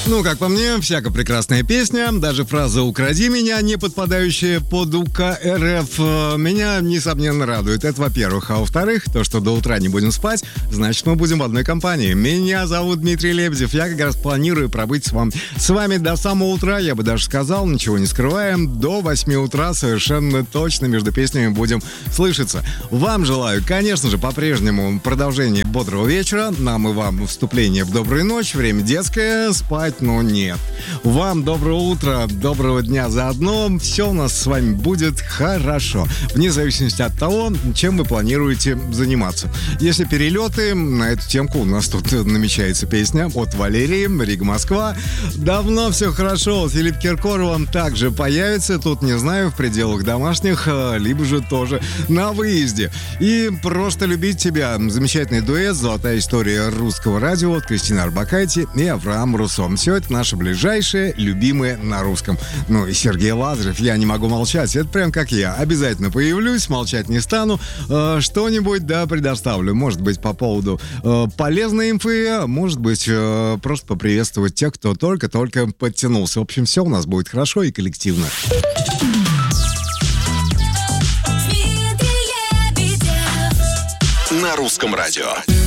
Ну, как по мне, всяко прекрасная песня. Даже фраза «укради меня», не подпадающая под УК РФ, меня, несомненно, радует. Это, во-первых. А во-вторых, то, что до утра не будем спать, значит, мы будем в одной компании. Меня зовут Дмитрий Лебедев. Я как раз планирую пробыть с вами до самого утра. Я бы даже сказал, ничего не скрываем. До 8 утра совершенно точно между песнями будем слышаться. Вам желаю, конечно же, по-прежнему продолжения бодрого вечера. Нам и вам вступление в добрую ночь. Время детское. Спать, но нет. Вам доброе утро, доброго дня заодно. Все у нас с вами будет хорошо. Вне зависимости от того, чем вы планируете заниматься. Если перелеты, на эту темку у нас тут намечается песня от Валерии, Рига-Москва. Давно все хорошо. Филипп Киркоров также появится. Тут, не знаю, в пределах домашних, либо же тоже на выезде. И «Просто любить тебя». Замечательный дуэт, золотая история русского радио от Кристины Арбакайте и Авраам Руссо. Все это наши ближайшие, любимые на русском. Ну и Сергей Лазарев, я не могу молчать. Это прям как я. Обязательно появлюсь, молчать не стану. Что-нибудь, да, предоставлю. Может быть, по поводу полезной инфы, может быть, просто поприветствовать тех, кто только-только подтянулся. В общем, все у нас будет хорошо и коллективно. На русском радио.